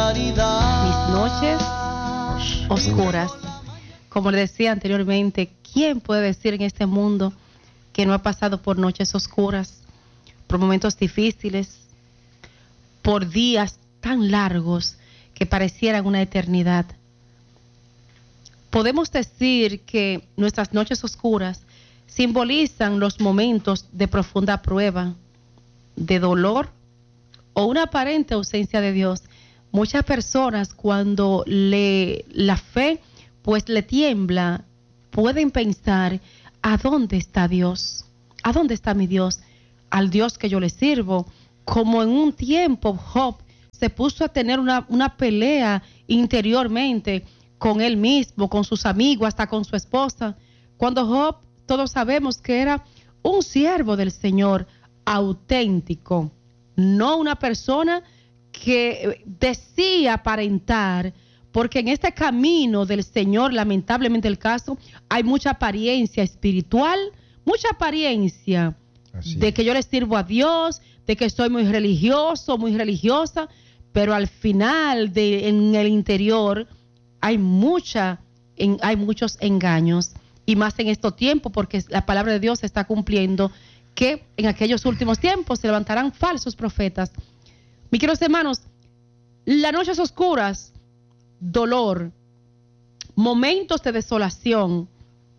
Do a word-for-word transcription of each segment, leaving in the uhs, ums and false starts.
Mis noches oscuras. Como le decía anteriormente, ¿quién puede decir en este mundo que no ha pasado por noches oscuras, por momentos difíciles, por días tan largos que parecieran una eternidad? Podemos decir que nuestras noches oscuras simbolizan los momentos de profunda prueba, de dolor o una aparente ausencia de Dios. Muchas personas, cuando le, la fe pues le tiembla, pueden pensar: ¿a dónde está Dios? ¿A dónde está mi Dios? Al Dios que yo le sirvo. Como en un tiempo Job se puso a tener una, una pelea interiormente con él mismo, con sus amigos, hasta con su esposa. Cuando Job, todos sabemos que era un siervo del Señor, auténtico, no una persona que decía aparentar, porque en este camino del Señor, lamentablemente el caso, hay mucha apariencia espiritual, mucha apariencia Así de que yo le sirvo a Dios, de que soy muy religioso, muy religiosa, pero al final, de, en el interior, hay mucha, en, hay muchos engaños, y más en estos tiempos, porque la palabra de Dios se está cumpliendo, que en aquellos últimos tiempos se levantarán falsos profetas. Mis queridos hermanos, las noches oscuras, dolor, momentos de desolación,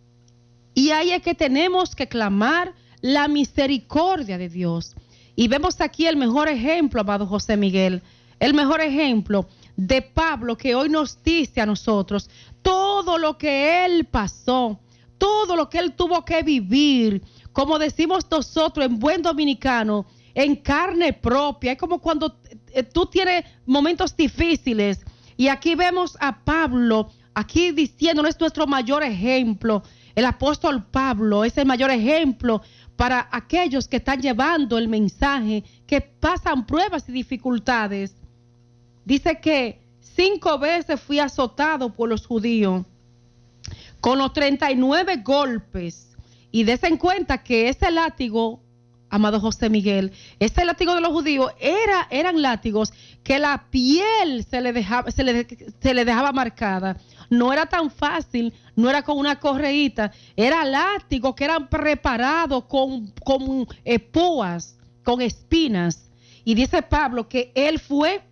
y ahí es que tenemos que clamar la misericordia de Dios. Y vemos aquí el mejor ejemplo, amado José Miguel, el mejor ejemplo de Pablo, que hoy nos dice a nosotros todo lo que él pasó, todo lo que él tuvo que vivir, como decimos nosotros en buen dominicano, en carne propia. Es como cuando tú tienes momentos difíciles, y aquí vemos a Pablo, aquí diciéndonos, es nuestro mayor ejemplo. El apóstol Pablo es el mayor ejemplo para aquellos que están llevando el mensaje, que pasan pruebas y dificultades. Dice que cinco veces fui azotado por los judíos, con los treinta y nueve golpes. Y des en cuenta que ese látigo, amado José Miguel, ese látigo de los judíos era, eran látigos que la piel se le dejaba, se le, se le dejaba marcada. No era tan fácil, no era con una correíta, era látigos que eran preparados con, con eh, púas, con espinas. Y dice Pablo que él fue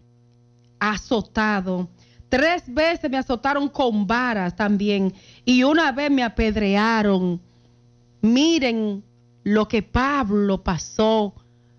azotado. Tres veces me azotaron con varas también, y una vez me apedrearon. Miren lo que Pablo pasó.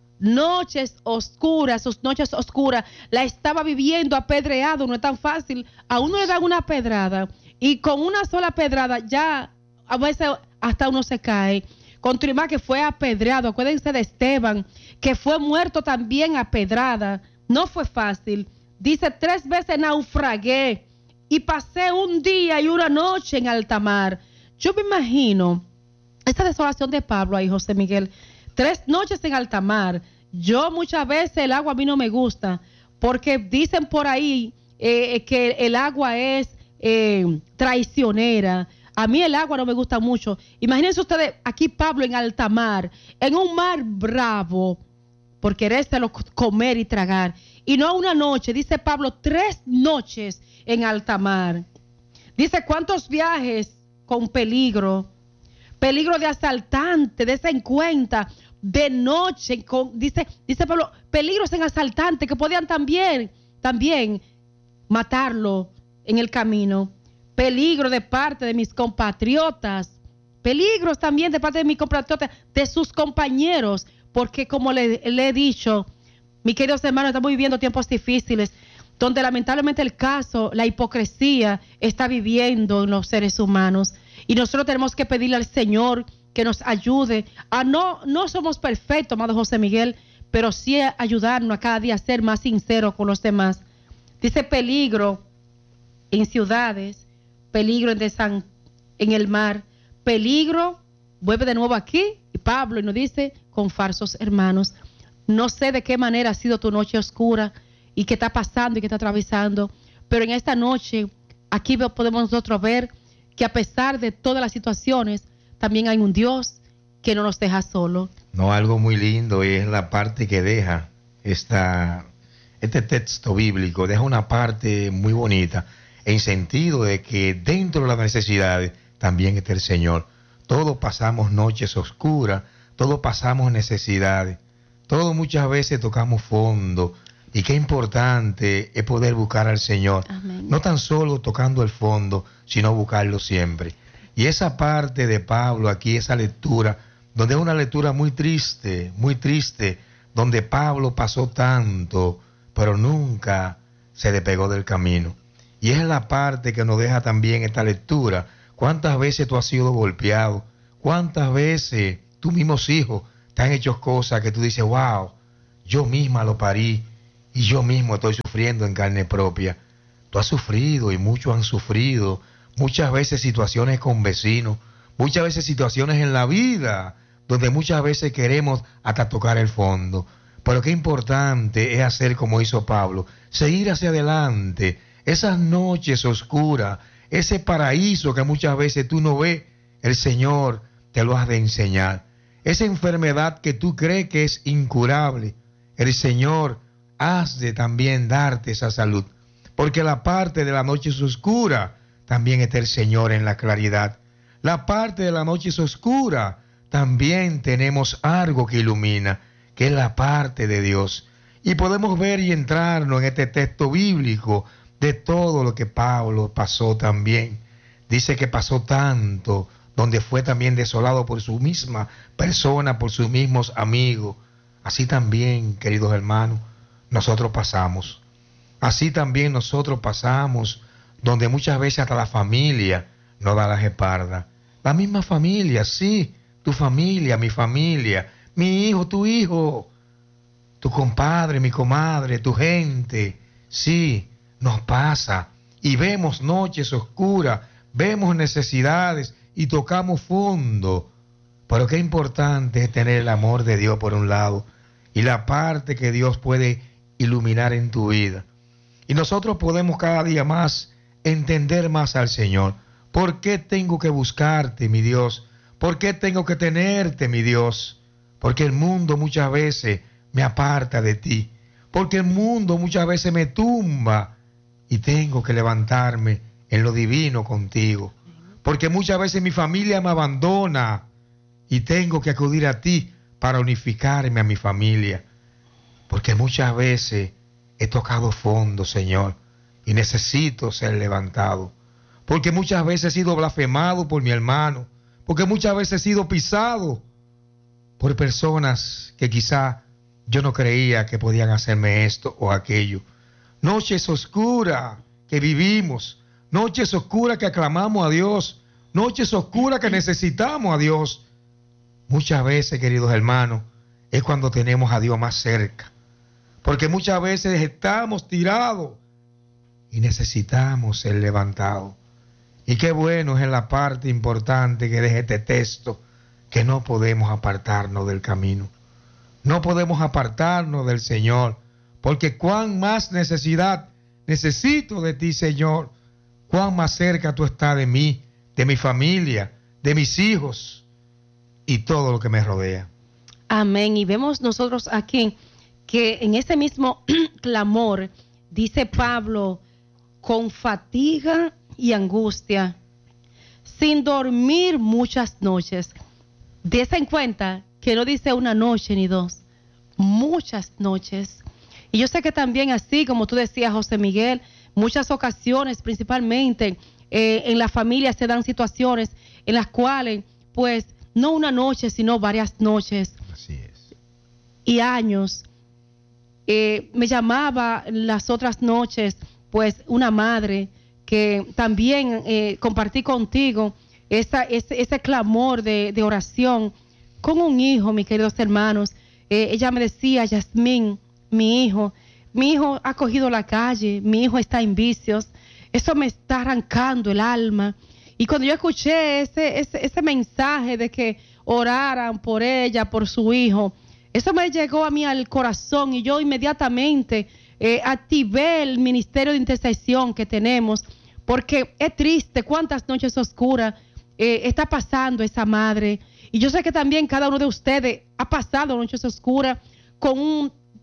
Noches oscuras, sus noches oscuras, la estaba viviendo apedreado. No es tan fácil. A uno le dan una pedrada, y con una sola pedrada ya a veces hasta uno se cae. Continúa que fue apedreado. Acuérdense de Esteban, que fue muerto también a pedrada. No fue fácil. Dice: tres veces naufragué y pasé un día y una noche en alta mar. Yo me imagino esta desolación de Pablo ahí, José Miguel. Tres noches en alta mar. Yo muchas veces el agua a mí no me gusta, porque dicen por ahí eh, que el agua es eh, traicionera. A mí el agua no me gusta mucho. Imagínense ustedes aquí Pablo en alta mar, en un mar bravo, por querérselo comer y tragar. Y no una noche, dice Pablo, tres noches en alta mar. Dice: ¿cuántos viajes con peligro? Peligro de asaltante, des en cuenta, de noche, con, dice, dice Pablo, peligros en asaltante que podían también, también matarlo en el camino. Peligro de parte de mis compatriotas, peligros también de parte de mis compatriotas, de sus compañeros, porque como le, le he dicho, mis queridos hermanos, estamos viviendo tiempos difíciles, donde lamentablemente el caso, la hipocresía está viviendo en los seres humanos. Y nosotros tenemos que pedirle al Señor que nos ayude a no, no somos perfectos, amado José Miguel, pero sí a ayudarnos a cada día a ser más sinceros con los demás. Dice: peligro en ciudades, peligro en, desan, en el mar, peligro, vuelve de nuevo aquí, y Pablo y nos dice, con falsos hermanos. No sé de qué manera ha sido tu noche oscura y qué está pasando y qué está atravesando, pero en esta noche, aquí podemos nosotros ver que a pesar de todas las situaciones, también hay un Dios que no nos deja solo. No, algo muy lindo es la parte que deja esta, este texto bíblico deja una parte muy bonita, en sentido de que dentro de las necesidades también está el Señor. Todos pasamos noches oscuras, todos pasamos necesidades, todos muchas veces tocamos fondo, y qué importante es poder buscar al Señor. Amén. No tan solo tocando el fondo, sino buscarlo siempre. Y esa parte de Pablo aquí, esa lectura, donde es una lectura muy triste, muy triste, donde Pablo pasó tanto, pero nunca se despegó del camino. Y es la parte que nos deja también esta lectura. ¿Cuántas veces tú has sido golpeado? ¿Cuántas veces tus mismos hijos te han hecho cosas que tú dices, wow, yo misma lo parí y yo mismo estoy sufriendo en carne propia? Tú has sufrido y muchos han sufrido. Muchas veces situaciones con vecinos, muchas veces situaciones en la vida, donde muchas veces queremos hasta tocar el fondo. Pero qué importante es hacer como hizo Pablo, seguir hacia adelante. Esas noches oscuras, ese paraíso que muchas veces tú no ves, el Señor te lo has de enseñar. Esa enfermedad que tú crees que es incurable, el Señor has de también darte esa salud. Porque la parte de la noche es oscura, también está el Señor en la claridad. La parte de la noche es oscura, también tenemos algo que ilumina, que es la parte de Dios. Y podemos ver y entrarnos en este texto bíblico de todo lo que Pablo pasó también. Dice que pasó tanto, donde fue también desolado por su misma persona, por sus mismos amigos. Así también, queridos hermanos, nosotros pasamos. Así también nosotros pasamos, donde muchas veces hasta la familia nos da las espaldas. La misma familia, sí, tu familia, mi familia, mi hijo, tu hijo, tu compadre, mi comadre, tu gente, sí, nos pasa. Y vemos noches oscuras, vemos necesidades y tocamos fondo. Pero qué importante es tener el amor de Dios por un lado y la parte que Dios puede iluminar en tu vida. Y nosotros podemos cada día más entender más al Señor. ¿Por qué tengo que buscarte, mi Dios? ¿Por qué tengo que tenerte, mi Dios? Porque el mundo muchas veces me aparta de ti. Porque el mundo muchas veces me tumba y tengo que levantarme en lo divino contigo. Porque muchas veces mi familia me abandona y tengo que acudir a ti para unificarme a mi familia. Porque muchas veces he tocado fondo, Señor, y necesito ser levantado. Porque muchas veces he sido blasfemado por mi hermano. Porque muchas veces he sido pisado por personas que quizá yo no creía que podían hacerme esto o aquello. Noches oscuras que vivimos, noches oscuras que aclamamos a Dios, noches oscuras que necesitamos a Dios. Muchas veces, queridos hermanos, es cuando tenemos a Dios más cerca. Porque muchas veces estamos tirados y necesitamos ser levantados. Y qué bueno es en la parte importante que deja este texto, que no podemos apartarnos del camino. No podemos apartarnos del Señor, porque cuán más necesidad necesito de ti, Señor, cuán más cerca tú estás de mí, de mi familia, de mis hijos y todo lo que me rodea. Amén. Y vemos nosotros aquí que en ese mismo clamor, dice Pablo, con fatiga y angustia, sin dormir muchas noches. Des en cuenta que no dice una noche ni dos, muchas noches. Y yo sé que también así, como tú decías, José Miguel, muchas ocasiones, principalmente eh, en la familia se dan situaciones en las cuales, pues, no una noche, sino varias noches. Así es. Y años. Eh, me llamaba las otras noches, pues, una madre que también eh, compartí contigo esa, ese, ese clamor de, de oración con un hijo, mis queridos hermanos. Eh, ella me decía, Yasmín, mi hijo, mi hijo ha cogido la calle, mi hijo está en vicios, eso me está arrancando el alma. Y cuando yo escuché ese, ese, ese mensaje de que oraran por ella, por su hijo, eso me llegó a mí al corazón y yo inmediatamente eh, activé el ministerio de intercesión que tenemos, porque es triste cuántas noches oscuras eh, está pasando esa madre. Y yo sé que también cada uno de ustedes ha pasado noches oscuras con un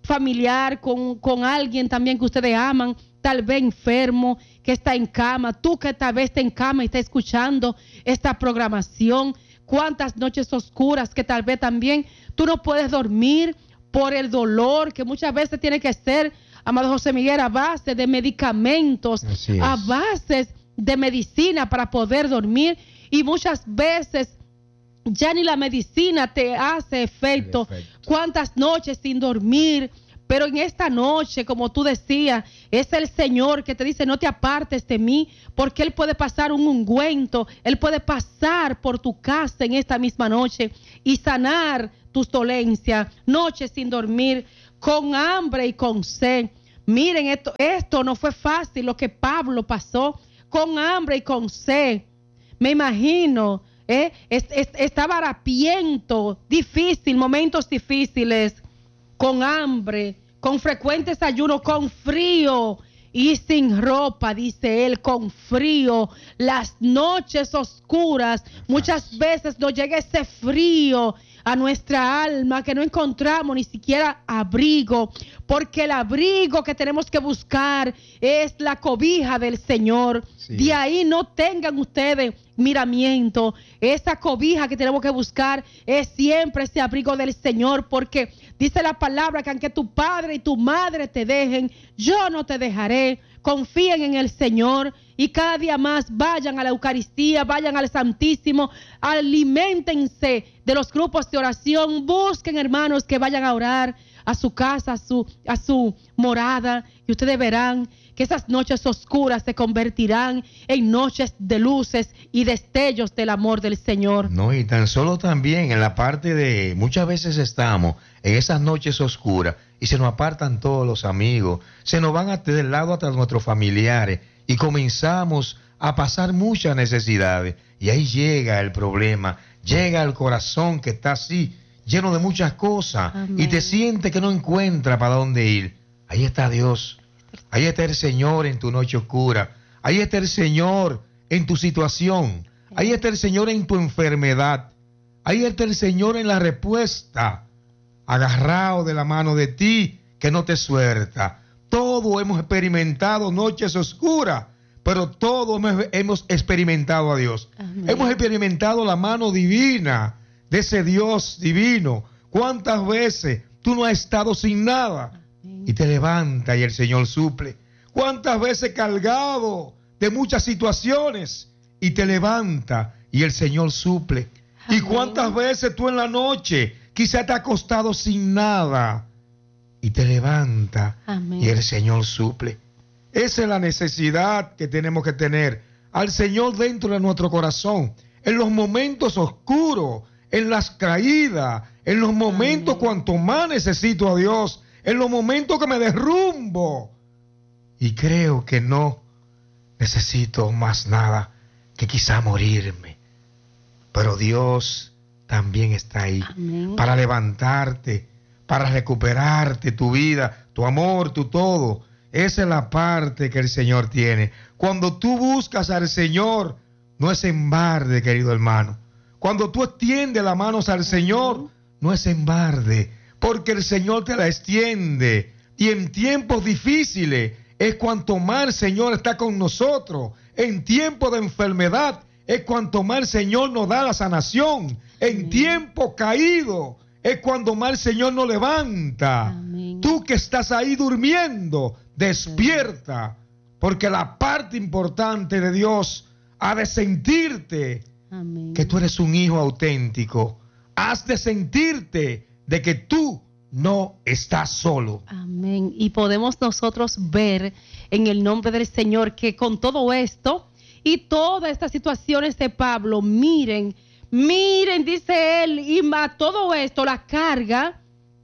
familiar, con, con alguien también que ustedes aman, tal vez enfermo, que está en cama, tú que tal vez está en cama y está escuchando esta programación, cuántas noches oscuras que tal vez también tú no puedes dormir por el dolor que muchas veces tiene que ser, amado José Miguel, a base de medicamentos, a bases de medicina para poder dormir, y muchas veces ya ni la medicina te hace efecto. efecto. Cuántas noches sin dormir, pero en esta noche, como tú decías, es el Señor que te dice: no te apartes de mí, porque Él puede pasar un ungüento, Él puede pasar por tu casa en esta misma noche y sanar tus dolencias, noches sin dormir, con hambre y con sed. Miren, esto, esto no fue fácil lo que Pablo pasó, con hambre y con sed. Me imagino, ¿eh? es, es, estaba harapiento, difícil, momentos difíciles, con hambre, con frecuentes ayunos, con frío y sin ropa, dice él, con frío, las noches oscuras. Muchas veces nos llega ese frío a nuestra alma, que no encontramos ni siquiera abrigo, porque el abrigo que tenemos que buscar es la cobija del Señor. Sí. De ahí no tengan ustedes miramiento. Esa cobija que tenemos que buscar es siempre ese abrigo del Señor, porque dice la palabra que aunque tu padre y tu madre te dejen, yo no te dejaré. Confíen en el Señor y cada día más vayan a la Eucaristía, vayan al Santísimo, aliméntense de los grupos de oración, busquen hermanos que vayan a orar a su casa, a su, a su morada, y ustedes verán que esas noches oscuras se convertirán en noches de luces y destellos del amor del Señor. No, y tan solo también en la parte de, muchas veces estamos en esas noches oscuras y se nos apartan todos los amigos, se nos van a del lado hasta nuestros familiares y comenzamos a pasar muchas necesidades, y ahí llega el problema, llega el corazón que está así, lleno de muchas cosas. Amén. Y te sientes que no encuentra para dónde ir. Ahí está Dios, ahí está el Señor en tu noche oscura, ahí está el Señor en tu situación, ahí está el Señor en tu enfermedad, ahí está el Señor en la respuesta, agarrado de la mano de ti que no te suelta. Todos hemos experimentado noches oscuras, pero todos hemos experimentado a Dios. Amén. Hemos experimentado la mano divina de ese Dios divino. ¿Cuántas veces tú no has estado sin nada y te levanta y el Señor suple? ¿Cuántas veces cargado de muchas situaciones y te levanta y el Señor suple? Amén. ¿Y cuántas veces tú en la noche quizá te has acostado sin nada y te levanta? Amén. Y el Señor suple? Esa es la necesidad que tenemos que tener al Señor dentro de nuestro corazón, en los momentos oscuros, en las caídas, en los momentos Amén. Cuanto más necesito a Dios, en los momentos que me derrumbo y creo que no necesito más nada que quizá morirme, pero Dios también está ahí. Amén. Para levantarte, para recuperarte tu vida, tu amor, tu todo. Esa es la parte que el Señor tiene. Cuando tú buscas al Señor, no es en balde, querido hermano. Cuando tú extiendes las manos al Señor, no es en balde, porque el Señor te la extiende. Y en tiempos difíciles es cuanto más el Señor está con nosotros. En tiempos de enfermedad es cuanto más el Señor nos da la sanación. En tiempo caído es cuando más el Señor nos levanta. Amén. Tú que estás ahí durmiendo, despierta, porque la parte importante de Dios ha de sentirte Amén. Que tú eres un hijo auténtico. Has de sentirte de que tú no estás solo. Amén. Y podemos nosotros ver en el nombre del Señor que con todo esto y todas estas situaciones de Pablo, miren, miren, dice él, y a todo esto la carga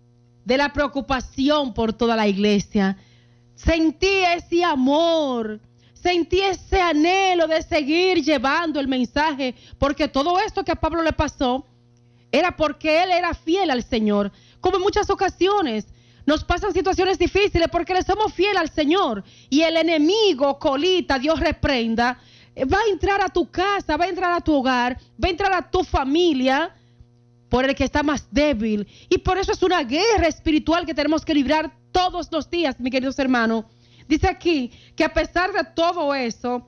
de la preocupación por toda la iglesia. Sentí ese amor, sentí ese anhelo de seguir llevando el mensaje, porque todo esto que a Pablo le pasó era porque él era fiel al Señor. Como en muchas ocasiones nos pasan situaciones difíciles porque le somos fieles al Señor, y el enemigo, colita, Dios reprenda, va a entrar a tu casa, va a entrar a tu hogar, va a entrar a tu familia por el que está más débil. Y por eso es una guerra espiritual que tenemos que librar todos los días, mis queridos hermanos. Dice aquí que a pesar de todo eso,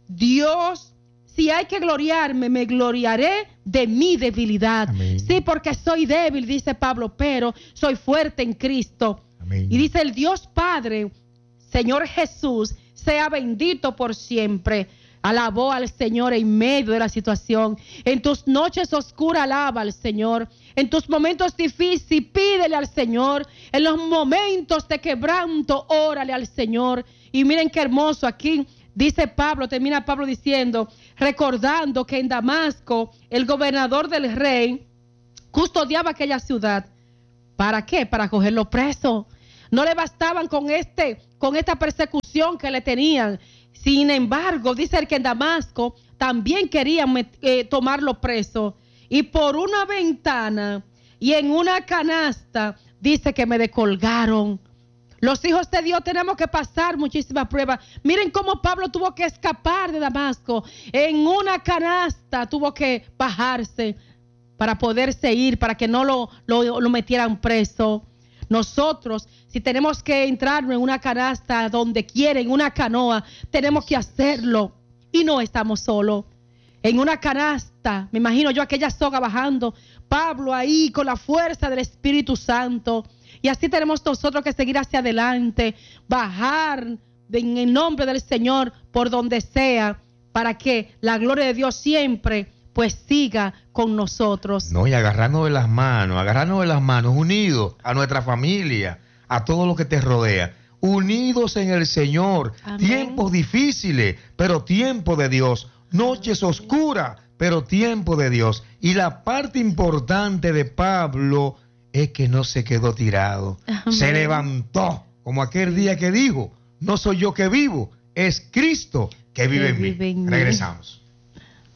Dios, si hay que gloriarme, me gloriaré de mi debilidad. Amén. Sí, porque soy débil, dice Pablo, pero soy fuerte en Cristo. Amén. Y dice el Dios Padre, Señor Jesús, sea bendito por siempre. Alabó al Señor en medio de la situación. En tus noches oscuras alaba al Señor. En tus momentos difíciles pídele al Señor. En los momentos de quebranto órale al Señor. Y miren qué hermoso aquí. Dice Pablo, termina Pablo diciendo, recordando que en Damasco el gobernador del rey custodiaba aquella ciudad. ¿Para qué? Para cogerlo preso. No le bastaban con este, con esta persecución que le tenían. Sin embargo, dice que en Damasco también querían eh, tomarlo preso. Y por una ventana y en una canasta, dice que me descolgaron. Los hijos de Dios tenemos que pasar muchísimas pruebas. Miren cómo Pablo tuvo que escapar de Damasco. En una canasta tuvo que bajarse para poderse ir, para que no lo, lo, lo metieran preso. Nosotros, si tenemos que entrar en una canasta donde quieren, en una canoa, tenemos que hacerlo. Y no estamos solos. En una canasta, me imagino yo aquella soga bajando, Pablo ahí con la fuerza del Espíritu Santo. Y así tenemos nosotros que seguir hacia adelante, bajar en el nombre del Señor por donde sea, para que la gloria de Dios siempre pues siga con nosotros. No, y agarrarnos de las manos, agarrarnos de las manos, unidos a nuestra familia, a todo lo que te rodea, unidos en el Señor. Amén. Tiempos difíciles, pero tiempo de Dios. Noches oscuras, pero tiempo de Dios. Y la parte importante de Pablo es que no se quedó tirado. Amén. Se levantó, como aquel día que dijo, no soy yo que vivo, es Cristo que vive Que en mí. vive en mí. Regresamos.